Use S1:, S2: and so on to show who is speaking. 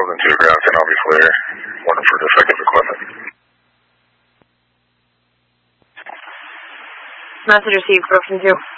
S1: 2002 ground 10, I'll be clear. Warning for defective equipment.
S2: Message received, Brooklyn 2.